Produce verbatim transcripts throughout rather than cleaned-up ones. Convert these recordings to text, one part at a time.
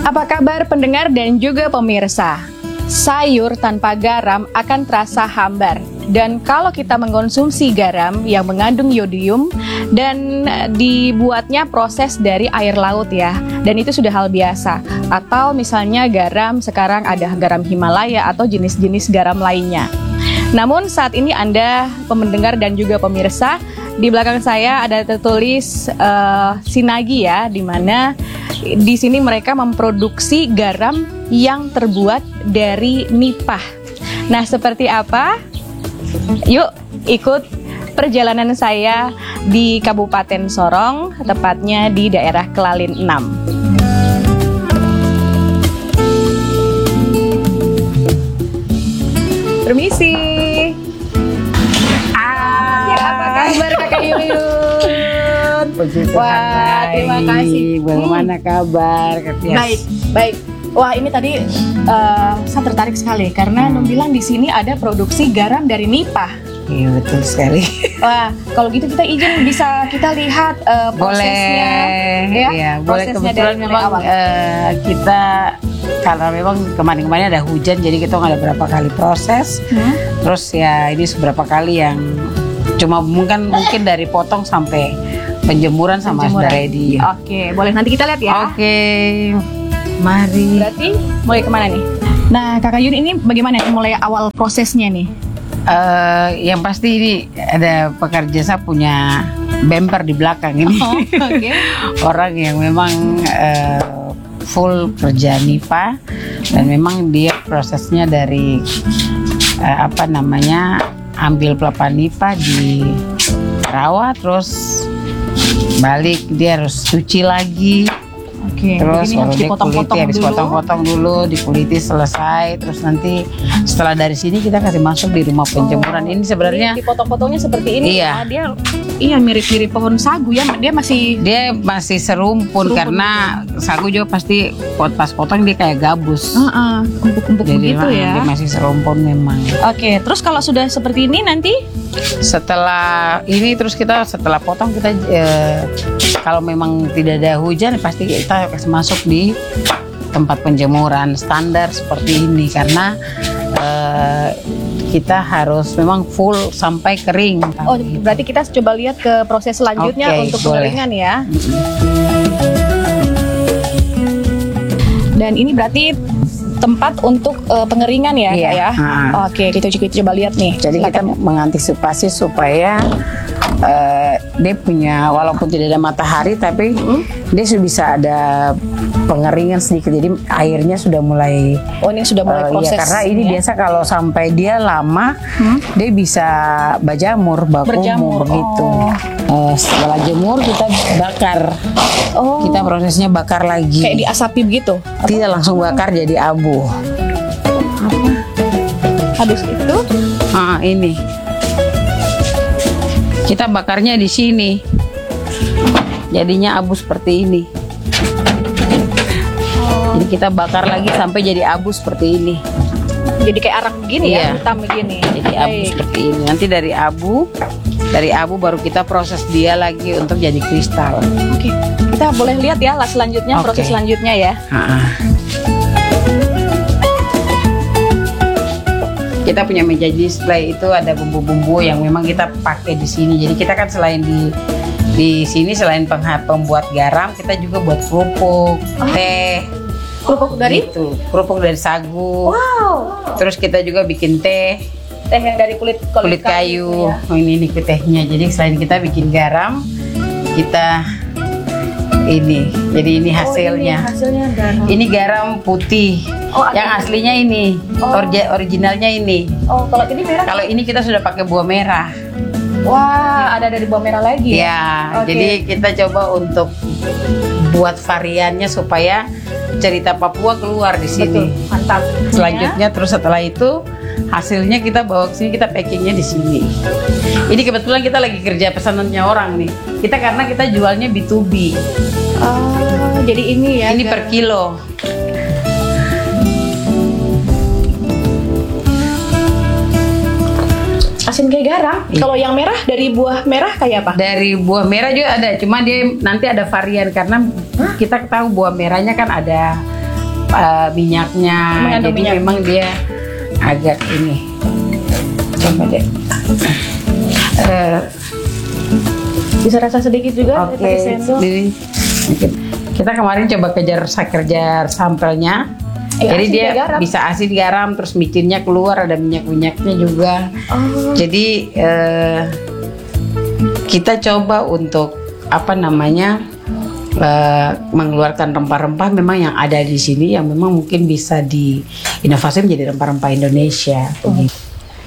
Apa kabar pendengar dan juga pemirsa? Sayur tanpa garam akan terasa hambar. Dan kalau kita mengkonsumsi garam yang mengandung yodium dan dibuatnya proses dari air laut ya, dan itu sudah hal biasa. Atau misalnya garam sekarang ada garam Himalaya atau jenis-jenis garam lainnya. Namun saat ini Anda pendengar dan juga pemirsa, di belakang saya ada tertulis uh, Sinagi ya, di mana di sini mereka memproduksi garam yang terbuat dari nipah. Nah, seperti apa? Yuk ikut perjalanan saya di Kabupaten Sorong, tepatnya di daerah Kelalin enam. Permisi. Ah, ya, apa kabar Kakak Yuyun? Wah, terima kasih. Bagaimana hmm. kabar, Ketias? Baik, baik. Wah, ini tadi uh, saya tertarik sekali karena hmm. Num bilang di sini ada produksi garam dari nipah. Iya, betul sekali. Wah, kalau gitu kita izin bisa kita lihat uh, prosesnya. Boleh, ya, ya, prosesnya boleh. Kebetulan memang uh, kita karena memang kemarin-kemarin ada hujan, jadi kita nggak ada berapa kali proses. Hmm? Terus ya ini seberapa kali yang cuma mungkin mungkin dari potong sampai penjemuran sama sudah ready. Oke, boleh nanti kita lihat ya. Oke. Mari. Berarti mulai kemana nih? Nah, Kakak Yun ini bagaimana mulai awal prosesnya nih? Uh, yang pasti ini ada pekerja saya punya bumper di belakang ini. Oh, okay. Orang yang memang uh, full kerja nipah dan memang dia prosesnya dari uh, apa namanya ambil pelapa nipah di rawa terus balik dia harus cuci lagi. Oke, terus harus dipotong-potong habis dulu. potong-potong dulu, dikuliti selesai, terus nanti setelah dari sini kita kasih masuk di rumah penjemuran. Oh, ini sebenarnya dipotong-potongnya seperti ini. Iya. Ya, dia iya mirip-mirip pohon sagu ya, dia masih dia masih serumpun, serumpun karena gitu. Sagu juga pasti pas potong dia kayak gabus. Uh-uh, empuk-empuk begitu ya. Dia masih serumpun memang. Oke, terus kalau sudah seperti ini nanti setelah ini terus kita setelah potong kita eh, kalau memang tidak ada hujan pasti kita kasih masuk di tempat penjemuran standar seperti ini karena eh, kita harus memang full sampai kering. Oh, berarti kita coba lihat ke proses selanjutnya okay, untuk pengeringan ya. Dan ini berarti tempat untuk uh, pengeringan ya, iya. Kak ya. Hmm. Oke, kita juga coba lihat nih. Jadi kita mengantisipasi supaya uh, dia punya walaupun tidak ada matahari tapi hmm? dia sudah bisa ada pengeringan sedikit. Jadi airnya sudah mulai oh ini sudah mulai uh, proses. Ya, karena ini ya? Biasa kalau sampai dia lama hmm? dia bisa berjamur, berkumur gitu. Oh. Uh, setelah jemur kita bakar. Oh. Kita prosesnya bakar lagi. Kayak diasapi begitu? Tidak langsung bakar jadi abu. Apa? Habis itu? Ah, ini. Kita bakarnya di sini. Jadinya abu seperti ini. Oh. Jadi kita bakar lagi sampai jadi abu seperti ini. Jadi kayak arang begini iya. Ya, hitam begini. Jadi abu Baik. Seperti ini. Nanti dari abu, dari abu baru kita proses dia lagi untuk jadi kristal. Oke, kita boleh lihat ya lah selanjutnya, okay. Proses selanjutnya ya. Ha-ha. Kita punya meja display itu ada bumbu-bumbu yang memang kita pakai di sini. Jadi kita kan selain di di sini selain pembuat garam, kita juga buat kerupuk, oh. teh. Kerupuk dari itu, kerupuk dari sagu. Wow. Terus kita juga bikin teh. Teh yang dari kulit kulit, kulit kayu. kayu. Oh, ini ini tehnya. Jadi selain kita bikin garam, kita ini. Jadi ini hasilnya. Oh, ini hasilnya garam. Ini garam putih. Oh, yang ada. Aslinya ini. Oh. Orgi, originalnya ini. Oh, kalau ini merah. Kalau ini kita sudah pakai buah merah. Wah, ada dari buah merah lagi ya. Ya, okay. Jadi kita coba untuk buat variannya supaya cerita Papua keluar di sini. Betul, mantap. Selanjutnya terus setelah itu hasilnya kita bawa ke sini, kita packingnya di sini. Ini kebetulan kita lagi kerja pesanannya orang nih. Kita karena kita jualnya B to B. Oh, jadi ini ya. Ini per kilo. Asin kayak garam. Iya. Kalau yang merah dari buah merah kayak apa? Dari buah merah juga ada, cuma dia nanti ada varian karena Hah? kita tahu buah merahnya kan ada uh, minyaknya. Mengandung Jadi minyak. memang dia agak ini. Coba deh. Uh, Bisa rasa sedikit juga. Oke, pakai sendok. jadi kita kemarin coba kejar kejar sampelnya. Eh, Jadi asin dia dan garam. bisa asin garam, terus micinnya keluar, ada minyak-minyaknya juga. Oh. Jadi eh, kita coba untuk apa namanya eh, mengeluarkan rempah-rempah memang yang ada di sini yang memang mungkin bisa diinovasi menjadi rempah-rempah Indonesia. Begitu.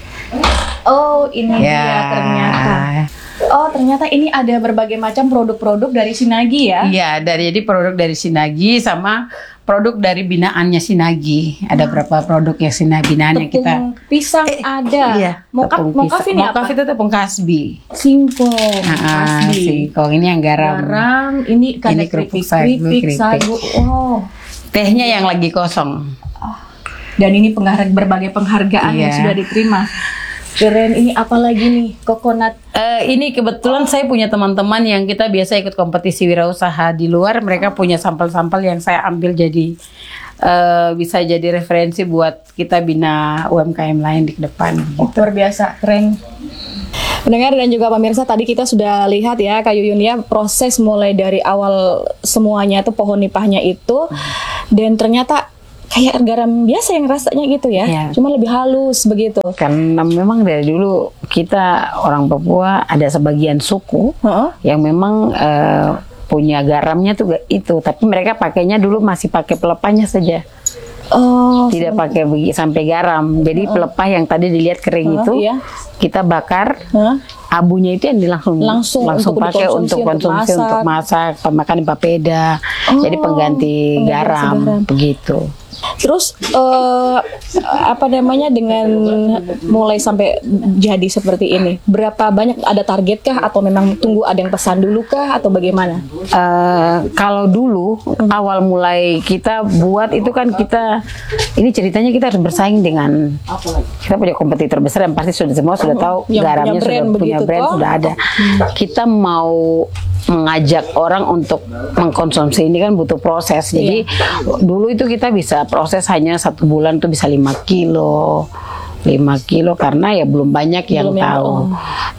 Oh, ini Ya. dia ternyata. Oh, ternyata ini ada berbagai macam produk-produk dari Sinagi ya. Iya, dari jadi produk dari Sinagi sama produk dari binaannya Sinagi. Ada berapa produk yang Sinagi binaan yang kita Tepung pisang ada. Iya, Mokaf, tepung mokaf pisang. ini Mokaf apa? itu tepung kasbi. Singkong, Ah, kasbi. singkong ini yang garam. Garam, ini kan Ini kerupuk sagu, keripik, keripik. sagu. Wow. Tehnya yang lagi kosong. Dan ini penghargaan berbagai penghargaan yang Iya. sudah diterima. Keren, ini apa lagi nih? Coconut. Eh, ini kebetulan saya punya teman-teman yang kita biasa ikut kompetisi wirausaha di luar. Mereka punya sampel-sampel yang saya ambil jadi eh, bisa jadi referensi buat kita bina U M K M lain di depan. Oh, luar biasa, keren. Pendengar dan juga pemirsa, tadi kita sudah lihat ya Kak Yuyun ya, proses mulai dari awal semuanya tuh pohon nipahnya itu, dan ternyata kayak garam biasa yang rasanya gitu ya, Iya. cuma lebih halus begitu. Karena memang dari dulu kita orang Papua ada sebagian suku Heeh. yang memang eh, punya garamnya tuh itu, tapi mereka pakainya dulu masih pakai pelepahnya saja. Oh, Tidak pakai begi- sampai garam. Jadi pelepah yang tadi dilihat kering Heeh, itu iya. kita bakar, Heeh. abunya itu yang langsung Langsung langsung untuk pakai dikonsumsi, untuk untuk konsumsi masak. untuk masak, pemakan papeda. Oh, Jadi pengganti pengganti garam, garam. begitu. Terus eh, apa namanya, dengan mulai sampai jadi seperti ini, berapa banyak, ada target kah atau memang tunggu ada yang pesan dulu kah atau bagaimana? Eh, kalau dulu awal mulai kita buat itu kan kita ini ceritanya kita harus bersaing dengan kita punya kompetitor besar yang pasti sudah semua sudah tahu Yang garamnya punya brand sudah punya begitu brand toh? sudah ada. Kita mau mengajak orang untuk mengkonsumsi ini kan butuh proses. Jadi dulu itu kita bisa proses hanya satu bulan tuh bisa lima kilo lima kilo karena ya belum banyak yang Belum yang- tahu. oh.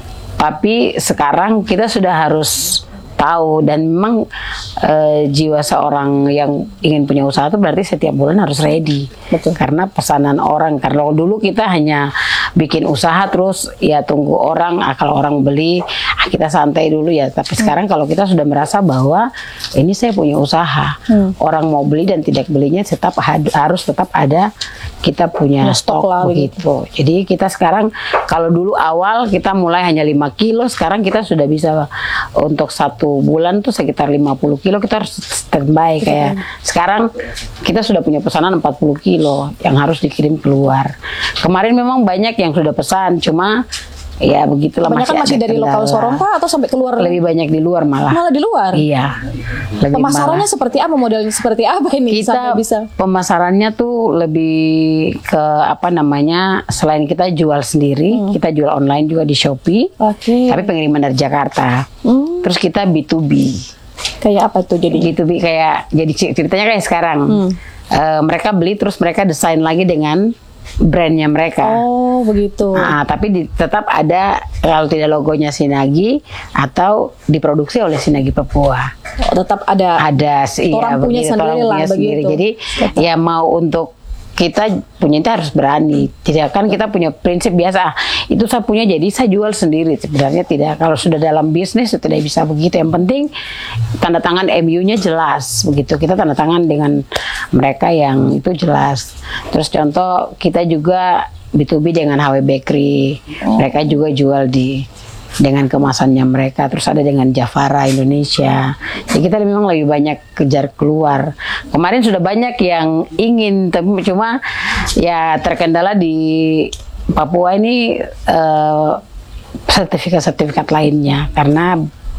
Tapi sekarang kita sudah harus tahu, dan memang eh, jiwa seorang yang ingin punya usaha itu berarti setiap bulan harus ready. Betul. Karena pesanan orang. Kalau dulu kita hanya bikin usaha terus ya tunggu orang, ah, kalau orang beli ah, kita santai dulu ya. Tapi sekarang kalau kita sudah merasa bahwa ini saya punya usaha, Hmm. orang mau beli dan tidak belinya tetap had- harus tetap ada, kita punya Ya, stok stok lah, begitu. Jadi kita sekarang kalau dulu awal kita mulai hanya lima kilo, sekarang kita sudah bisa untuk satu bulan tuh sekitar lima puluh kilo kita harus standby. Kayak sekarang kita sudah punya pesanan empat puluh kilo yang harus dikirim keluar. Kemarin memang banyak yang sudah pesan, cuma ya begitulah, Kebanyakan masih, masih ada dari lokal kendala. Sorong kah atau sampai keluar? Lebih banyak di luar malah. Malah di luar. Iya. Lebih Pemasarannya malah. seperti apa, modelnya seperti apa ini Kita sampai bisa? pemasarannya tuh lebih ke apa namanya, selain kita jual sendiri, kita jual online juga di Shopee, Oke. tapi pengiriman dari Jakarta. Hmm, Terus kita B to B. kayak apa tuh jadi? B to B kayak jadi cer- ceritanya kayak sekarang. Hmm. Eh, mereka beli terus mereka desain lagi dengan brandnya mereka. Oh, begitu. Nah, tapi di- tetap ada kalau tidak logonya Sinagi atau diproduksi oleh Sinagi Papua. Oh, tetap ada. Ada sih, Orang punya begitu, sendiri orang lah, punya sendiri. begitu. Jadi ya mau untuk kita punya itu harus berani. Tidak kan kita punya prinsip biasa. "Ah, itu saya punya jadi saya jual sendiri." Sebenarnya tidak. Kalau sudah dalam bisnis itu tidak bisa begitu. Yang penting tanda tangan M U-nya jelas begitu. Kita tanda tangan dengan mereka yang itu jelas. Terus contoh kita juga B to B dengan H W Bakery. Mereka juga jual di dengan kemasannya mereka, terus ada dengan Jafara Indonesia. Jadi kita memang lebih banyak kejar keluar. Kemarin sudah banyak yang ingin, tapi cuma ya terkendala di Papua ini eh, sertifikat-sertifikat lainnya karena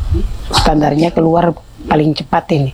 standarnya keluar paling cepat ini.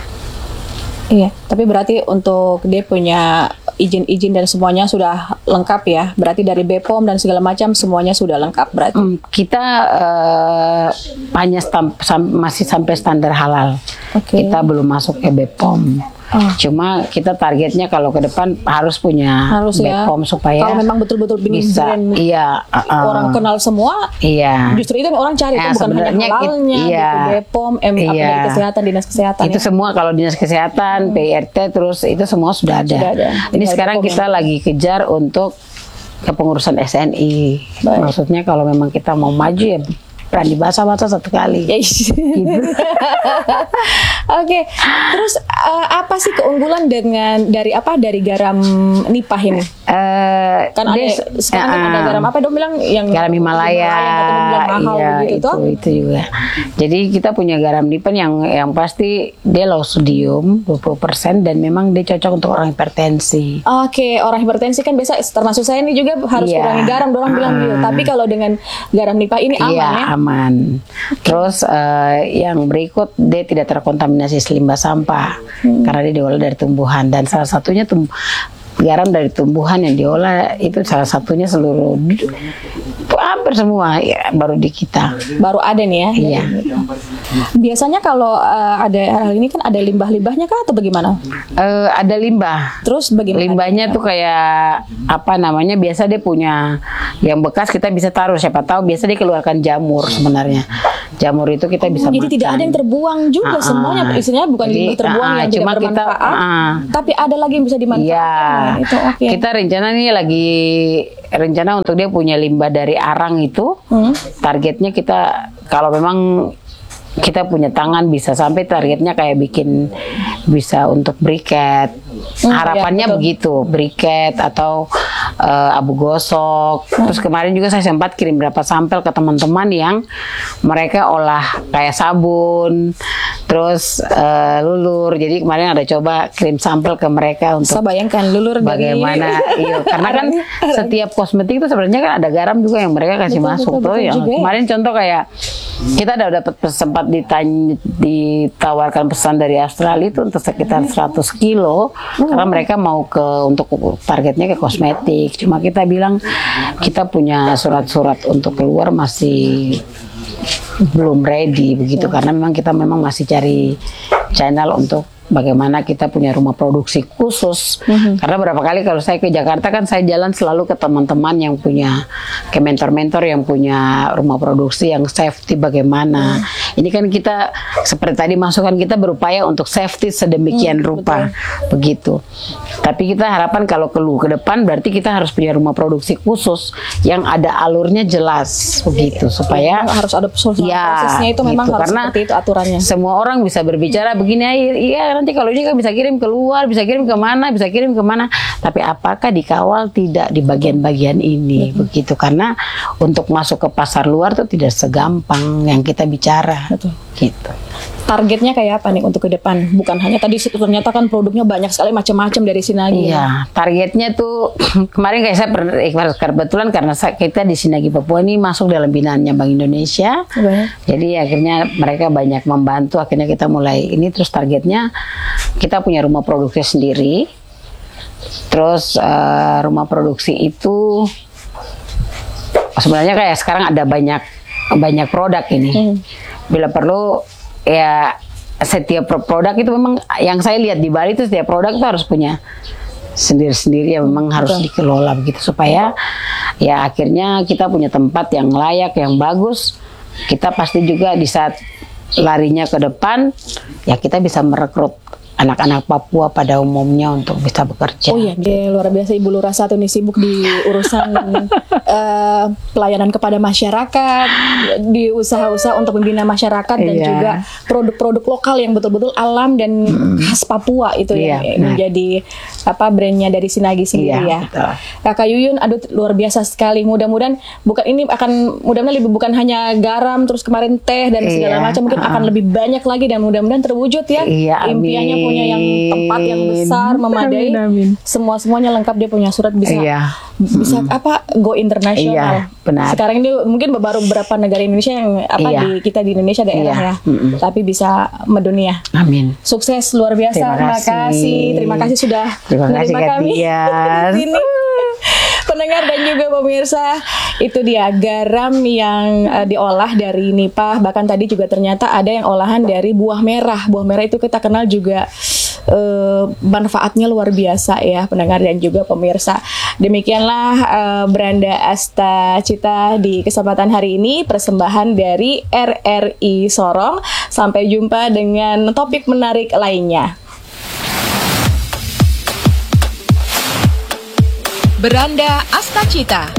Iya, tapi berarti untuk dia punya izin-izin dan semuanya sudah lengkap ya. Berarti dari B P O M dan segala macam semuanya sudah lengkap berarti. Hmm, kita eh, hanya stam- sam- masih sampai standar halal. Oke. Kita belum masuk ke B P O M. Oh. Cuma kita targetnya kalau ke depan harus punya Harus ya. Bepom supaya Kalau memang betul-betul ingin bisa, brand iya, uh, uh, orang kenal semua, iya. justru itu yang orang cari, Nah, itu bukan hanya sebenarnya it- halalnya, iya. gitu, Bepom, M, apa Iya. dari kesehatan, dinas kesehatan. Itu ya. semua kalau dinas kesehatan, P I R T, terus itu semua sudah ada. Sudah ada. Ini Tinggal sekarang Bepom kita ya. lagi kejar untuk kepengurusan S N I. Baik. Maksudnya kalau memang kita mau maju ya berani basah-basah satu kali. Ya, iya. Oke, terus eh, apa sih keunggulan dengan dari apa dari garam nipah ini? Eh, Kan ada dia- sekarang kan eh, ada garam apa dong bilang yang garam Himalaya, yang kata bilang mahal iya, begitu itu, toh. itu juga. Jadi kita punya garam Nippon yang yang pasti dia low sodium dua puluh persen dan memang dia cocok untuk orang hipertensi. Oke, orang hipertensi kan biasa termasuk saya ini juga harus Iya. kurangi garam, orang bilang Ah. gitu. Tapi kalau dengan garam nipah ini aman Iya, ya. aman. Terus eh, yang berikut dia tidak terkontaminasi limbah sampah Hmm. karena dia diolah dari tumbuhan dan salah satunya tum garam dari tumbuhan yang diolah itu salah satunya seluruh hampir semua ya baru di kita. Baru ada nih ya. Iya. Biasanya kalau eh, ada hal ini kan ada limbah-limbahnya kah atau bagaimana? Eh, ada limbah. Terus bagaimana? Limbahnya tuh kayak apa namanya? Biasa dia punya yang bekas kita bisa taruh. Siapa tahu biasa dia keluarkan jamur sebenarnya. Jamur itu kita bisa Jadi makan. tidak ada yang terbuang juga Ah, semuanya, ah. istilahnya bukan Jadi, limbah terbuang ah, yang cuma tidak kita, bermanfaat, ah. tapi ada lagi yang bisa dimanfaatkan. Iya. Itu oke. Kita rencana nih lagi rencana untuk dia punya limbah dari arang itu. Hmm. Targetnya kita kalau memang kita punya tangan bisa sampai targetnya kayak bikin bisa untuk briket. Hmm, Harapannya iya, betul. begitu, briket atau eh, abu gosok. Terus kemarin juga saya sempat kirim beberapa sampel ke teman-teman yang mereka olah kayak sabun, terus eh, lulur. Jadi kemarin ada coba kirim sampel ke mereka untuk Saya bayangkan lulur dari bagaimana iya karena kan setiap kosmetik itu sebenarnya kan ada garam juga yang mereka kasih Betul, masuk betul, tuh betul yang juga ya. kemarin contoh kayak kita udah dapat sempat ditanya, ditawarkan pesan dari Australia itu untuk sekitar seratus kilo karena mereka mau ke untuk targetnya ke kosmetik, cuma kita bilang kita punya surat-surat untuk keluar masih belum ready begitu karena memang kita memang masih cari channel untuk bagaimana kita punya rumah produksi khusus. Karena berapa kali kalau saya ke Jakarta kan saya jalan selalu ke teman-teman yang punya ke mentor-mentor yang punya rumah produksi yang safety bagaimana. Ini kan kita seperti tadi masukan kita berupaya untuk safety sedemikian rupa begitu. Tapi kita harapan kalau ke ke depan berarti kita harus punya rumah produksi khusus yang ada alurnya jelas begitu supaya harus ada proses- ya, prosesnya itu memang gitu. harus Karena seperti itu aturannya. semua orang bisa berbicara begini, iya nanti kalau ini kan bisa kirim keluar, bisa kirim kemana, bisa kirim kemana. Tapi apakah dikawal tidak di bagian-bagian ini begitu? Karena untuk masuk ke pasar luar tuh tidak segampang yang kita bicara. Betul. Gitu. Targetnya kayak apa nih untuk ke depan? Bukan hanya tadi ternyata kan produknya banyak sekali macam-macam dari Sinagi. Iya, targetnya tuh kemarin kayak saya per- eh, kebetulan karena sa- kita di Sinagi Papua ini masuk dalam binaannya Bank Indonesia. Oke. Jadi akhirnya mereka banyak membantu, akhirnya kita mulai ini terus targetnya kita punya rumah produksi sendiri. Terus eh, rumah produksi itu sebenarnya kayak sekarang ada banyak banyak produk ini. Hmm. Bila perlu ya setiap pro- produk itu memang yang saya lihat di Bali itu setiap produk itu harus punya sendiri-sendiri ya memang harus dikelola begitu supaya ya akhirnya kita punya tempat yang layak, yang bagus. Kita pasti juga di saat larinya ke depan ya kita bisa merekrut anak-anak Papua pada umumnya untuk bisa bekerja. Oh iya, dia luar biasa Ibu Lurah satu nih sibuk di urusan eh, pelayanan kepada masyarakat, di usaha-usaha untuk membina masyarakat dan Iya. juga produk-produk lokal yang betul-betul alam dan khas Papua itu Iya, yang benar. menjadi apa brandnya dari Sinagi sendiri Iya, ya. betul. Kakak Yuyun, aduh luar biasa sekali. Mudah-mudahan bukan ini akan mudah-mudahan lebih bukan hanya garam terus kemarin teh dan segala Iya, macam mungkin uh-uh. akan lebih banyak lagi dan mudah-mudahan terwujud ya. Iya, Impiannya amin. punya yang tempat yang besar memadai. Amin, amin. Semua semuanya lengkap, dia punya surat bisa Iya. bisa apa go internasional. Iya, benar. Sekarang ini mungkin baru beberapa negara Indonesia yang apa Iya. di kita di Indonesia daerah Iya, ya, mm-mm. tapi bisa mendunia. Amin. Sukses luar biasa. Terima kasih. Terima kasih sudah Terima kasih, menerima Kak kami Dian. di sini. Pendengar dan juga pemirsa, itu dia garam yang eh, diolah dari nipah. Bahkan tadi juga ternyata ada yang olahan dari buah merah. Buah merah itu kita kenal juga uh, manfaatnya luar biasa ya pendengar dan juga pemirsa. Demikianlah uh, Beranda Asta Cita di kesempatan hari ini, persembahan dari R R I Sorong. Sampai jumpa dengan topik menarik lainnya. Beranda Asta Cita.